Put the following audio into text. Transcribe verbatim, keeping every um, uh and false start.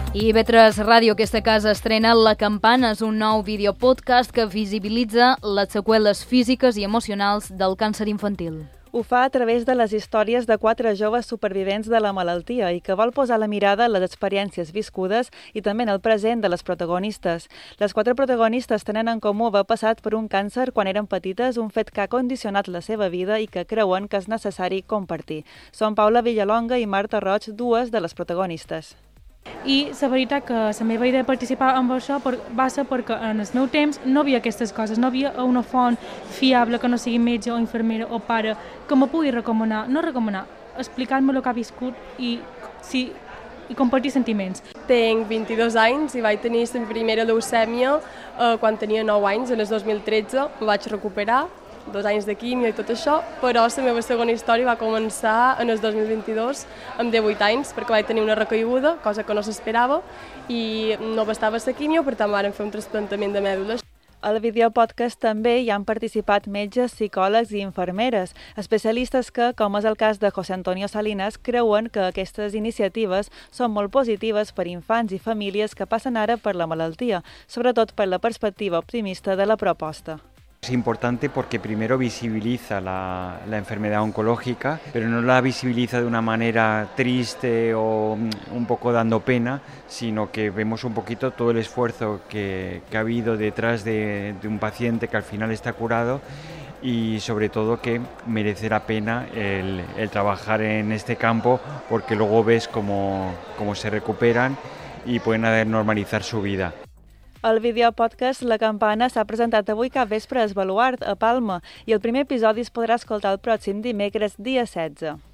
I I V tres Ràdio, aquesta casa, estrena La Campana, és un nou videopodcast que visibilitza les seqüeles físiques i emocionals del càncer infantil. Ho fa a través de les històries de quatre joves supervivents de la malaltia i que vol posar la mirada en les experiències viscudes i també en el present de les protagonistes. Les quatre protagonistes tenen en comú haver passat per un càncer quan eren petites, un fet que ha condicionat la seva vida i que creuen que és necessari compartir. Són Paula Villalonga i Marta Roig, dues de les protagonistes. I la veritat que la meva idea de participar en això va ser perquè en el meu temps no havia aquestes coses, no havia una font fiable que no sigui metge o infermera o pare que me pugui recomanar, no recomanar, explicar-me el que ha viscut i, sí, i compartir sentiments. Tinc vint-i-dos anys i vaig tenir la primera leucèmia eh, quan tenia nou anys, en el dos mil tretze, em vaig recuperar, dos anys de químio i tot això, però la meva segona història va començar en el dos mil vint-i-dos, amb divuit anys, perquè vaig tenir una recaiguda, cosa que no s'esperava, i no bastava la químio, per tant vàrem fer un trasplantament de mèdules. Al videopodcast també hi han participat metges, psicòlegs i infermeres, especialistes que, com és el cas de José Antonio Salinas, creuen que aquestes iniciatives són molt positives per infants i famílies que passen ara per la malaltia, sobretot per la perspectiva optimista de la proposta. Es importante porque primero visibiliza la, la enfermedad oncológica, pero no la visibiliza de una manera triste o un poco dando pena, sino que vemos un poquito todo el esfuerzo que, que ha habido detrás de, de un paciente que al final está curado y sobre todo que merece la pena el, el trabajar en este campo porque luego ves cómo, cómo se recuperan y pueden normalizar su vida. El videopodcast La Campana s'ha presentat avui cap vespre a Es Baluard, a Palma, i el primer episodi es podrà escoltar el pròxim dimecres, dia setze.